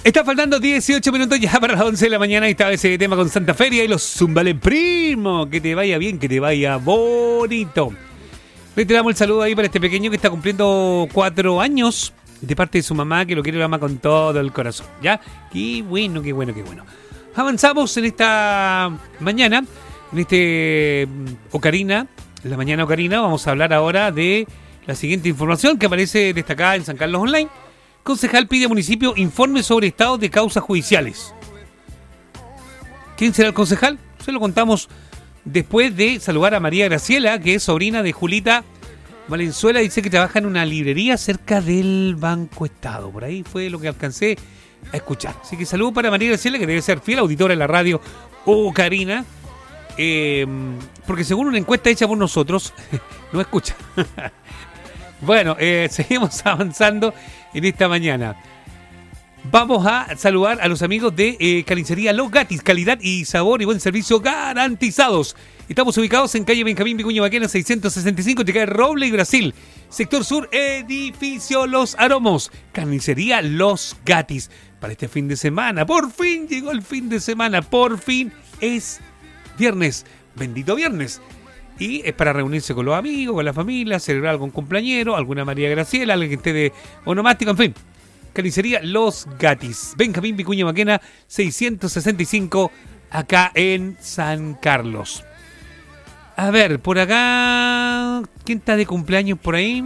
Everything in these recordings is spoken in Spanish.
Está faltando 18 minutos ya para las 11 de la mañana y está ese tema con Santa Feria y los Zumbales Primo. Que te vaya bien, que te vaya bonito. Le damos el saludo ahí para este pequeño que está cumpliendo 4 años de parte de su mamá, que lo quiere y lo ama con todo el corazón. ¿Ya? Qué bueno, qué bueno, qué bueno. Avanzamos en esta mañana, en este Ocarina, en la mañana Ocarina. Vamos a hablar ahora de la siguiente información que aparece destacada en San Carlos Online. Concejal pide a municipio informe sobre estado de causas judiciales. ¿Quién será el concejal? Se lo contamos después de saludar a María Graciela, que es sobrina de Julita Valenzuela. Dice que trabaja en una librería cerca del Banco Estado. Por ahí fue lo que alcancé a escuchar. Así que saludo para María Graciela, que debe ser fiel auditora de la radio Ocarina. Porque según una encuesta hecha por nosotros, no escucha. Bueno, seguimos avanzando en esta mañana. Vamos a saludar a los amigos de Carnicería Los Gatis. Calidad y sabor y buen servicio garantizados. Estamos ubicados en calle Benjamín Vicuña Maquena 665, te cae Roble y Brasil. Sector Sur, edificio Los Aromos. Carnicería Los Gatis. Para este fin de semana, por fin llegó el fin de semana. Por fin es viernes. Bendito viernes. Y es para reunirse con los amigos, con la familia, celebrar algún cumpleañero, alguna María Graciela, alguien que esté de onomástico, en fin. Carnicería Los Gatis. Benjamín Vicuña Maquena 665, acá en San Carlos. A ver, por acá, ¿quién está de cumpleaños por ahí?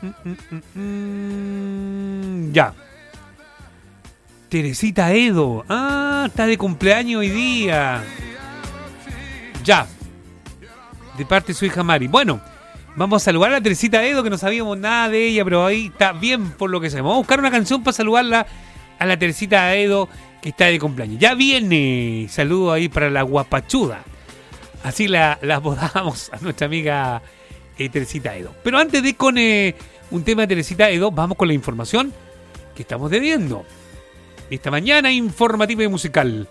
Ya. Teresita Edo. Ah, está de cumpleaños hoy día. Ya. De parte de su hija Mari. Bueno, vamos a saludar a Teresita Edo, que no sabíamos nada de ella, pero ahí está bien por lo que sabemos. Vamos a buscar una canción para saludarla a la Teresita Edo, que está de cumpleaños. Ya viene. Saludo ahí para la guapachuda. Así la abordamos a nuestra amiga Teresita Edo. Pero antes de ir con un tema de Teresita Edo, vamos con la información que estamos debiendo. Esta mañana informativa y musical.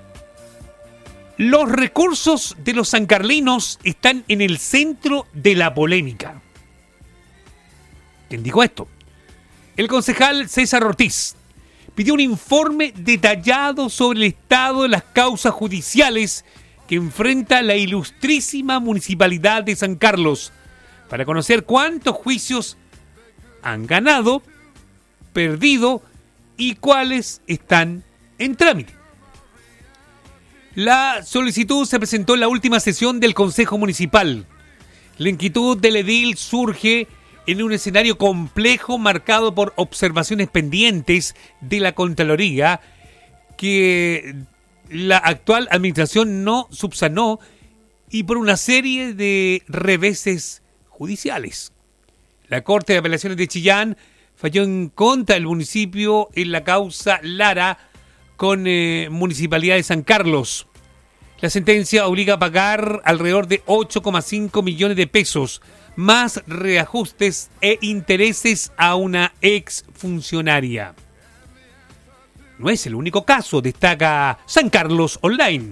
Los recursos de los sancarlinos están en el centro de la polémica. ¿Quién dijo esto? El concejal César Ortiz pidió un informe detallado sobre el estado de las causas judiciales que enfrenta la ilustrísima municipalidad de San Carlos para conocer cuántos juicios han ganado, perdido y cuáles están en trámite. La solicitud se presentó en la última sesión del Consejo Municipal. La inquietud del edil surge en un escenario complejo marcado por observaciones pendientes de la Contraloría que la actual administración no subsanó y por una serie de reveses judiciales. La Corte de Apelaciones de Chillán falló en contra del municipio en la causa Lara con Municipalidad de San Carlos. La sentencia obliga a pagar alrededor de 8,5 millones de pesos, más reajustes e intereses a una exfuncionaria. No es el único caso, destaca San Carlos Online.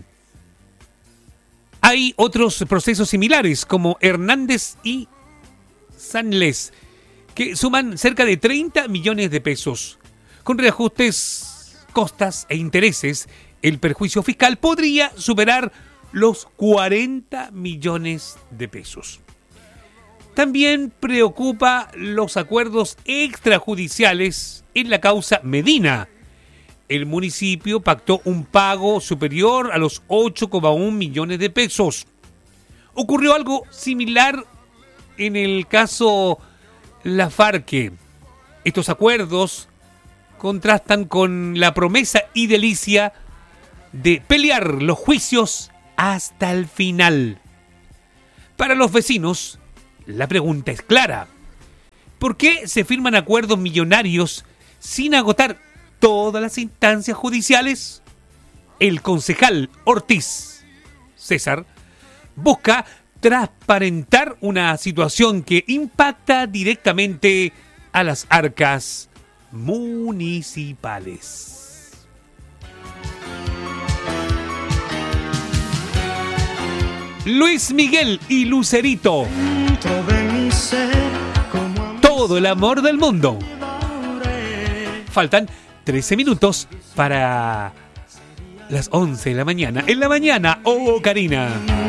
Hay otros procesos similares, como Hernández y Sanles, que suman cerca de 30 millones de pesos. Con reajustes, costas e intereses, el perjuicio fiscal podría superar los 40 millones de pesos. También preocupa los acuerdos extrajudiciales en la causa Medina. El municipio pactó un pago superior a los 8,1 millones de pesos. Ocurrió algo similar en el caso Lafarque. Estos acuerdos contrastan con la promesa edilicia de pelear los juicios hasta el final. Para los vecinos, la pregunta es clara. ¿Por qué se firman acuerdos millonarios sin agotar todas las instancias judiciales? El concejal Ortiz, César, busca transparentar una situación que impacta directamente a las arcas municipales. Luis Miguel y Lucerito. Todo el amor del mundo. Faltan 13 minutos para las 11 de la mañana. En la mañana, oh Karina.